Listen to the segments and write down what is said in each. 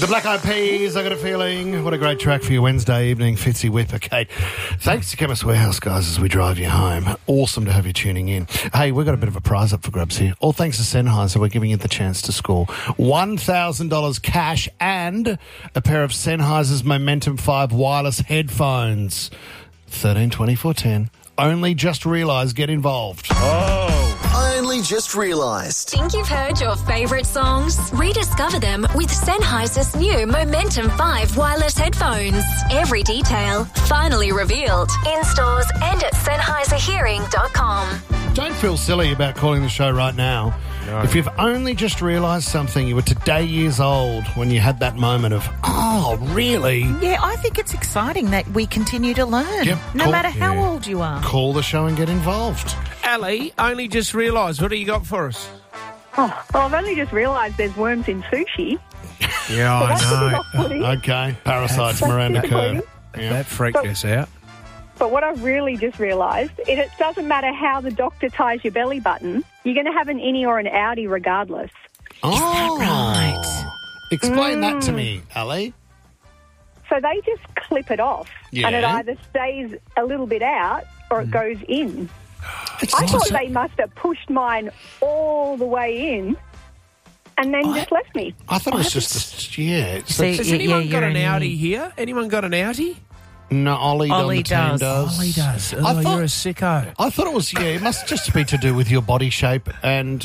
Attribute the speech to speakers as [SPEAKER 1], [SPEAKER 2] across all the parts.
[SPEAKER 1] The Black Eyed Peas, I got a feeling. What a great track for your Wednesday evening, Fitzy Whipper, Kate. Thanks to Chemist Warehouse, guys, as we drive you home. Awesome to have you tuning in. Hey, we've got a bit of a prize up for grabs here. All thanks to Sennheiser, we're giving you the chance to score $1,000 cash and a pair of Sennheiser's Momentum 5 wireless headphones. 13 24 10. Only just realised, get involved.
[SPEAKER 2] I only just realised.
[SPEAKER 3] Think you've heard your favourite songs? Rediscover them with Sennheiser's new Momentum 5 wireless headphones. Every detail finally revealed in stores and at SennheiserHearing.com.
[SPEAKER 1] Don't feel silly about calling the show right now. No. If you've only just realised something, you were today years old when you had that moment of, oh, really?
[SPEAKER 4] Yeah, I think it's exciting that we continue to learn, no matter how old you are.
[SPEAKER 1] Call the show and get involved.
[SPEAKER 5] Ali, only just realised. What do you got for us?
[SPEAKER 6] Oh, well, I've only just realised there's worms in sushi.
[SPEAKER 5] Yeah, I know.
[SPEAKER 1] Okay, parasites, Miranda Kerr.
[SPEAKER 5] That freaked us out.
[SPEAKER 6] But what I've really just realised is it doesn't matter how the doctor ties your belly button, you're going to have an innie or an outie regardless.
[SPEAKER 1] Oh,
[SPEAKER 4] is that right?
[SPEAKER 1] Explain that to me, Ali.
[SPEAKER 6] So they just clip it off, and it either stays a little bit out or it goes in. I thought they must have pushed mine all the way in and then just left me.
[SPEAKER 1] I thought it was just,
[SPEAKER 5] Has anyone got an outie here? Anyone got an outie?
[SPEAKER 1] No, Ollie does.
[SPEAKER 5] Ollie does. Oh, you're a sicko.
[SPEAKER 1] I thought it was, it must just be to do with your body shape and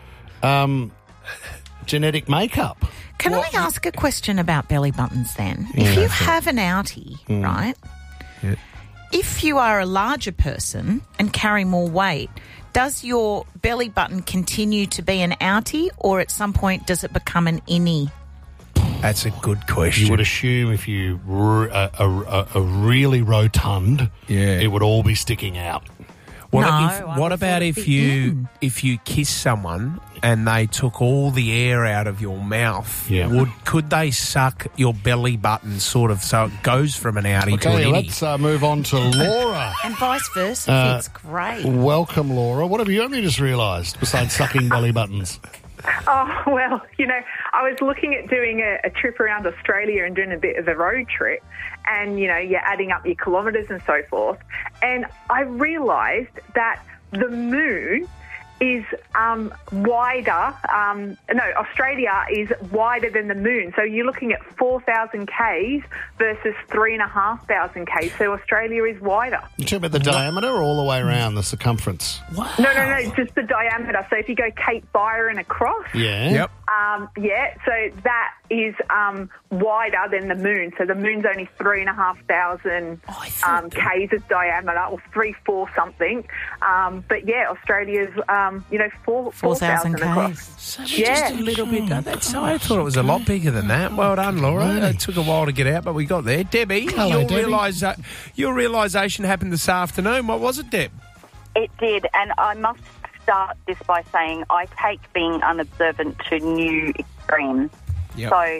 [SPEAKER 1] genetic makeup.
[SPEAKER 4] Can I ask a question about belly buttons then? If you have an outie, right, if you are a larger person and carry more weight, does your belly button continue to be an outie or at some point does it become an innie?
[SPEAKER 5] That's a good question.
[SPEAKER 1] You would assume if you were a really rotund, it would all be sticking out.
[SPEAKER 5] What about if you kiss someone and they took all the air out of your mouth?
[SPEAKER 1] Yeah.
[SPEAKER 5] Could they suck your belly button sort of so it goes from an outie to an innie?
[SPEAKER 1] Let's move on to Laura.
[SPEAKER 4] And vice versa. It's great.
[SPEAKER 1] Welcome, Laura. What have you only just realised besides sucking belly buttons?
[SPEAKER 7] Oh, well, I was looking at doing a trip around Australia and doing a bit of a road trip and, you're adding up your kilometres and so forth. And I realised that the moon is wider. Australia is wider than the moon. So you're looking at 4,000 Ks versus 3,500 Ks. So Australia is wider.
[SPEAKER 1] You talking about the diameter or all the way around, the circumference?
[SPEAKER 7] Wow. No, just the diameter. So if you go Cape Byron across.
[SPEAKER 1] Yeah.
[SPEAKER 5] Yep.
[SPEAKER 7] So that is wider than the moon. So the moon's only 3,500 Ks of diameter, or 3-4 something. But Australia's 4,000 across.
[SPEAKER 5] So just a little bit. I thought it was a lot bigger than that. Well done, Laura. Really? It took a while to get out, but we got there. Debbie, your realisation happened this afternoon. What was it, Deb?
[SPEAKER 8] It did, and I must start this by saying I take being unobservant to new extremes.
[SPEAKER 5] Yep.
[SPEAKER 8] So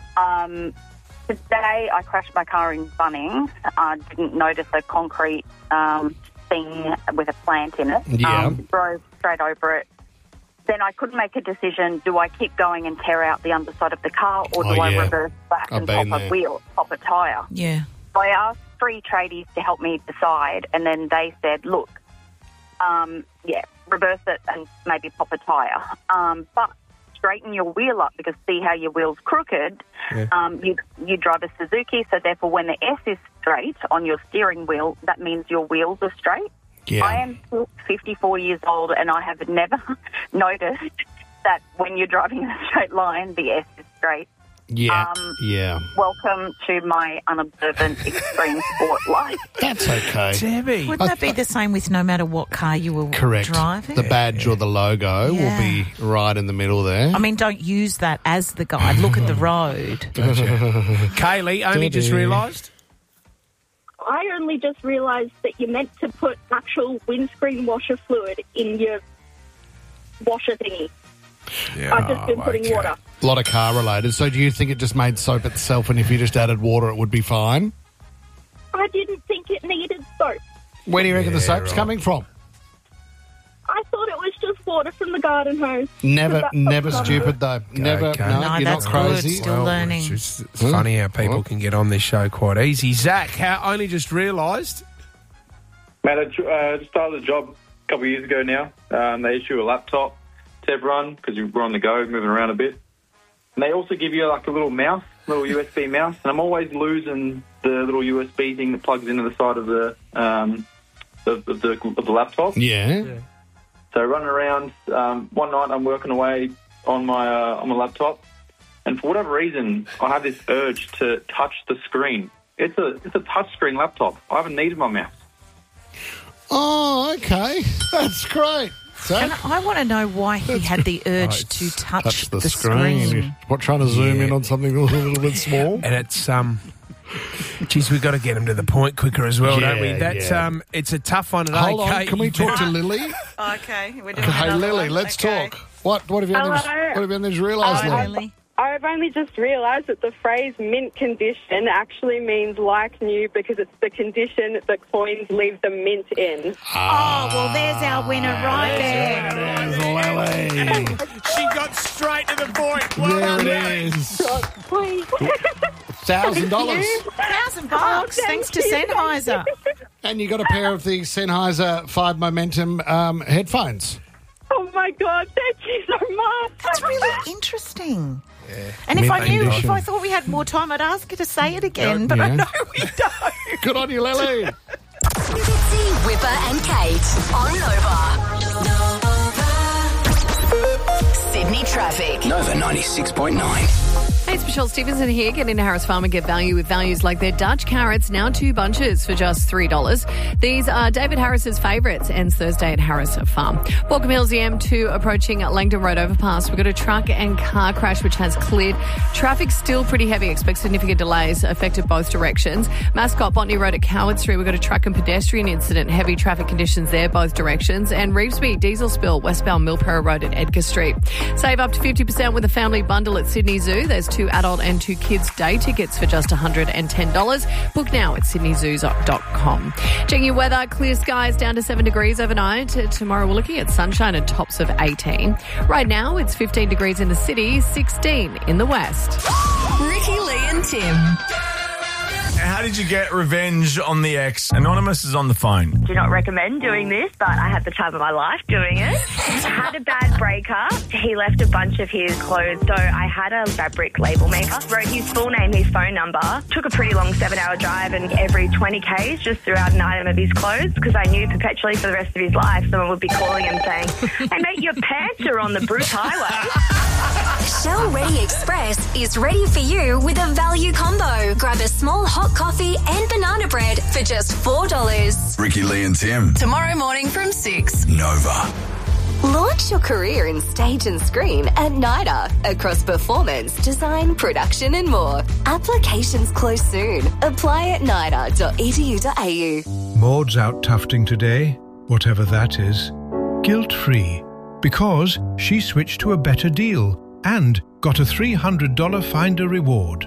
[SPEAKER 8] today I crashed my car in Bunnings. I didn't notice a concrete thing with a plant in it. Drove straight over it. Then I couldn't make a decision. Do I keep going and tear out the underside of the car, or do I reverse back and pop a tyre?
[SPEAKER 4] Yeah.
[SPEAKER 8] So I asked 3 tradies to help me decide, and then they said, look, reverse it and maybe pop a tyre. But straighten your wheel up, because see how your wheel's crooked. You drive a Suzuki, so therefore when the S is straight on your steering wheel, that means your wheels are straight.
[SPEAKER 1] Yeah.
[SPEAKER 8] I am 54 years old and I have never noticed that when you're driving in a straight line, the S is straight. Welcome to my unobservant extreme sport life.
[SPEAKER 1] That's okay.
[SPEAKER 5] Debbie.
[SPEAKER 4] Wouldn't that be the same with no matter what car you were driving?
[SPEAKER 1] The badge or the logo will be right in the middle there.
[SPEAKER 4] I mean, don't use that as the guide. Look at the road.
[SPEAKER 5] Kaylee, only just realised?
[SPEAKER 9] I only just realised that you're meant to put actual windscreen washer fluid in your washer thingy.
[SPEAKER 5] Yeah,
[SPEAKER 9] I've just been putting water.
[SPEAKER 1] A lot of car related. So do you think it just made soap itself, and if you just added water it would be fine?
[SPEAKER 9] I didn't think it needed soap.
[SPEAKER 1] Where do you reckon the soap's coming from?
[SPEAKER 9] I thought it was just water from the garden hose.
[SPEAKER 1] Never stupid though. Never.
[SPEAKER 5] Okay.
[SPEAKER 1] No,
[SPEAKER 4] No,
[SPEAKER 1] you're
[SPEAKER 4] that's
[SPEAKER 1] not crazy.
[SPEAKER 4] good. Still learning.
[SPEAKER 5] It's funny how people can get on this show quite easy. Zach, only just realised.
[SPEAKER 10] Mate, I just started a job a couple of years ago now. They issue a laptop to everyone because we're on the go, moving around a bit. And they also give you like a little mouse, little USB mouse. And I'm always losing the little USB thing that plugs into the side of the laptop.
[SPEAKER 1] Yeah.
[SPEAKER 10] So running around, one night I'm working away on my laptop, and for whatever reason, I have this urge to touch the screen. It's a touch screen laptop. I haven't needed my mouse.
[SPEAKER 1] Oh, okay. That's great.
[SPEAKER 4] And I want to know why he had the urge to touch the
[SPEAKER 1] screen. What, trying to zoom in on something a little bit small?
[SPEAKER 5] And it's geez, we've got to get him to the point quicker as well, don't we? That's it's a tough one today.
[SPEAKER 1] Hold on,
[SPEAKER 5] Kate.
[SPEAKER 1] can we talk to Lily?
[SPEAKER 4] Okay, we're doing
[SPEAKER 1] Hey, Lily,
[SPEAKER 4] one.
[SPEAKER 1] let's talk. What have you only just realised, Lily?
[SPEAKER 9] I've only just realised that the phrase mint condition actually means like new because it's the condition that coins leave the mint in.
[SPEAKER 4] Oh, well, there's our winner right there.
[SPEAKER 1] Lily.
[SPEAKER 5] She got straight to the point. Well done,
[SPEAKER 1] There it is. $1,000.
[SPEAKER 4] $1,000 thanks to Sennheiser.
[SPEAKER 1] And you got a pair of the Sennheiser 5 Momentum headphones.
[SPEAKER 9] Oh, my God. Thank you so much.
[SPEAKER 4] That's really interesting. Yeah. And if I thought we had more time, I'd ask her to say it again, but I know we don't.
[SPEAKER 1] Good on you, Lily.
[SPEAKER 3] Fitzy, Whipper and Kate on Nova. Sydney traffic.
[SPEAKER 2] Nova 96.9.
[SPEAKER 11] Hey, it's Michelle Stevenson here. Get into Harris Farm and get value with values like their Dutch carrots, now 2 bunches for just $3. These are David Harris's favourites. Ends Thursday at Harris Farm. Baulkham Hills, the M2 approaching Langdon Road overpass. We've got a truck and car crash which has cleared. Traffic still pretty heavy. Expect significant delays affected both directions. Mascot, Botany Road at Coward Street. We've got a truck and pedestrian incident. Heavy traffic conditions there, both directions. And Reevesby, diesel spill, westbound Milperra Road at Edgar Street. Save up to 50% with a family bundle at Sydney Zoo. There's 2 adult and 2 kids day tickets for just $110. Book now at sydneyzoos.com. Checking your weather, clear skies down to 7 degrees overnight. Tomorrow we're looking at sunshine and tops of 18. Right now it's 15 degrees in the city, 16 in the west.
[SPEAKER 3] Ricky, Lee and Tim.
[SPEAKER 12] How did you get revenge on the ex? Anonymous is on the phone.
[SPEAKER 13] Do not recommend doing this, but I had the time of my life doing it. I had a bad breakup. He left a bunch of his clothes, so I had a fabric label maker. Wrote his full name, his phone number. Took a pretty long 7-hour drive, and every 20 Ks just threw out an item of his clothes because I knew perpetually for the rest of his life someone would be calling him saying, "Hey mate, your pants are on the Bruce Highway."
[SPEAKER 3] Shell Ready Express is ready for you with a value combo. Grab a small hot coffee and banana bread for just $4.
[SPEAKER 2] Ricky, Lee and Tim.
[SPEAKER 3] Tomorrow morning from 6.
[SPEAKER 2] Nova.
[SPEAKER 3] Launch your career in stage and screen at NIDA across performance, design, production and more. Applications close soon. Apply at nida.edu.au.
[SPEAKER 14] Maud's out tufting today, whatever that is, guilt-free, because she switched to a better deal and got a $300 Finder reward.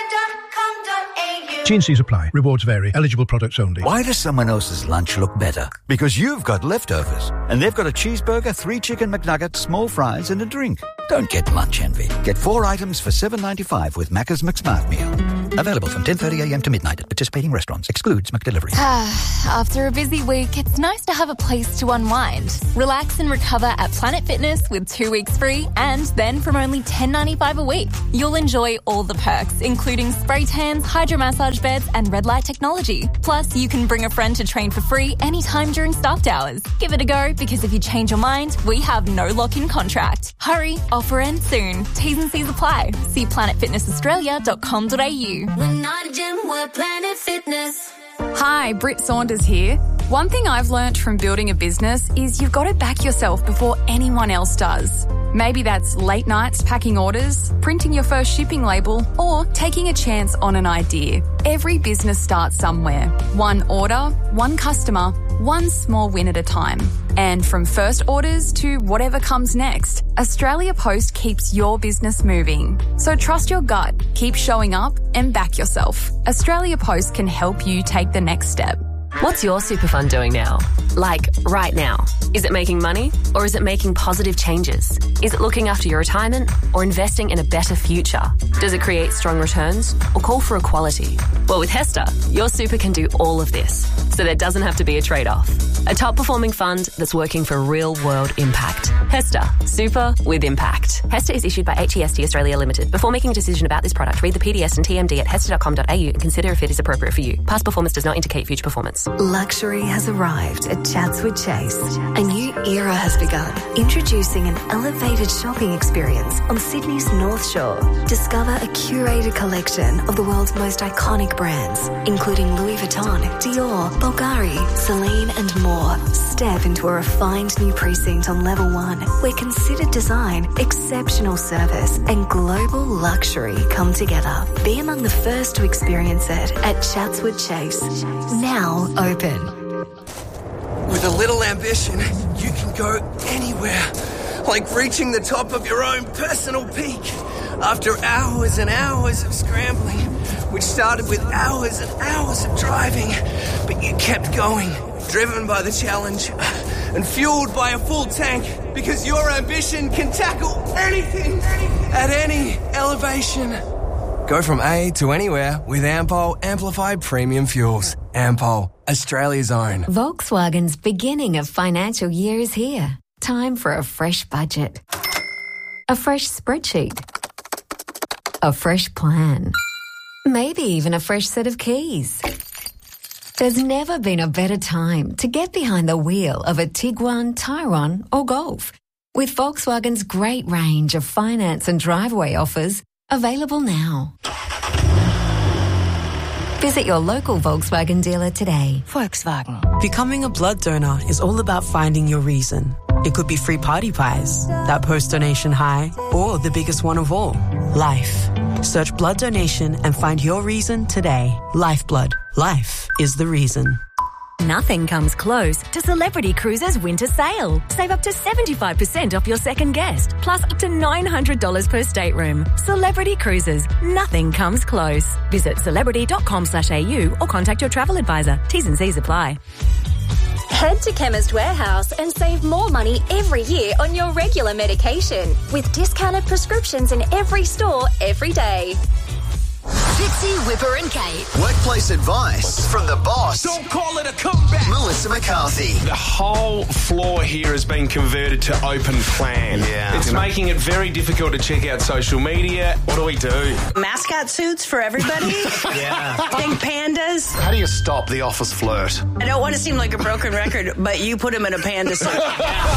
[SPEAKER 14] T&Cs apply. Rewards vary. Eligible products only.
[SPEAKER 15] Why does someone else's lunch look better? Because you've got leftovers. And they've got a cheeseburger, 3 chicken McNuggets, small fries and a drink. Don't get lunch envy. Get 4 items for $7.95 with Macca's McSmart Meal. Available from 10:30am to midnight at participating restaurants. Excludes McDelivery.
[SPEAKER 16] After a busy week, it's nice to have a place to unwind. Relax and recover at Planet Fitness with 2 weeks free, and then from only $10.95 a week. You'll enjoy all the perks, including spray tans, hydromassage beds and red light technology. Plus, you can bring a friend to train for free anytime during staffed hours. Give it a go, because if you change your mind, we have no lock-in contract. Hurry, offer ends soon. T's and C's apply. See planetfitnessaustralia.com.au.
[SPEAKER 3] We're not a gym, we're Planet Fitness.
[SPEAKER 17] Hi, Britt Saunders here. One thing I've learnt from building a business is you've got to back yourself before anyone else does. Maybe that's late nights packing orders, printing your first shipping label, or taking a chance on an idea. Every business starts somewhere. One order, one customer, one small win at a time. And from first orders to whatever comes next, Australia Post keeps your business moving. So trust your gut, keep showing up and back yourself. Australia Post can help you take the next step.
[SPEAKER 18] What's your super fund doing now? Like, right now. Is it making money or is it making positive changes? Is it looking after your retirement or investing in a better future? Does it create strong returns or call for equality? Well, with HESTA, your super can do all of this, so there doesn't have to be a trade-off. A top-performing fund that's working for real-world impact. HESTA, super with impact. HESTA is issued by HEST Australia Limited. Before making a decision about this product, read the PDS and TMD at hesta.com.au and consider if it is appropriate for you. Past performance does not indicate future performance.
[SPEAKER 19] Luxury has arrived at Chatswood Chase. A new era has begun, introducing an elevated shopping experience on Sydney's North Shore. Discover a curated collection of the world's most iconic brands, including Louis Vuitton, Dior, Bulgari, Celine and more. Step into a refined new precinct on level 1, where considered design, exceptional service and global luxury come together. Be among the first to experience it at Chatswood Chase. Now open.
[SPEAKER 20] With a little ambition, you can go anywhere. Like reaching the top of your own personal peak. After hours and hours of scrambling, which started with hours and hours of driving, but you kept going, driven by the challenge and fueled by a full tank, because your ambition can tackle anything at any elevation. Go from A to anywhere with Ampol Amplified Premium Fuels. Ampol, Australia's own.
[SPEAKER 21] Volkswagen's beginning of financial year is here. Time for a fresh budget. A fresh spreadsheet. A fresh plan. Maybe even a fresh set of keys. There's never been a better time to get behind the wheel of a Tiguan, Tyrone or Golf. With Volkswagen's great range of finance and driveway offers available now. Visit your local Volkswagen dealer today.
[SPEAKER 22] Volkswagen. Becoming a blood donor is all about finding your reason. It could be free party pies, that post-donation high, or the biggest one of all, life. Search blood donation and find your reason today. Lifeblood. Life is the reason.
[SPEAKER 23] Nothing comes close to Celebrity Cruises winter sale. Save up to 75% off your second guest, plus up to $900 per stateroom. Celebrity Cruises. Nothing comes close. Visit celebrity.com.au or contact your travel advisor. T's and C's apply.
[SPEAKER 3] Head to Chemist Warehouse and save more money every year on your regular medication with discounted prescriptions in every store every day.
[SPEAKER 24] Dixie, Whipper and Kate.
[SPEAKER 2] Workplace advice from the boss.
[SPEAKER 25] Don't call it a comeback.
[SPEAKER 2] Melissa McCarthy.
[SPEAKER 5] The whole floor here has been converted to open plan.
[SPEAKER 2] Yeah.
[SPEAKER 5] It's making it very difficult to check out social media. What do we do?
[SPEAKER 26] Mascot suits for everybody?
[SPEAKER 2] Yeah.
[SPEAKER 26] Pink pandas?
[SPEAKER 2] How do you stop the office flirt?
[SPEAKER 26] I don't want to seem like a broken record, but you put him in a panda suit.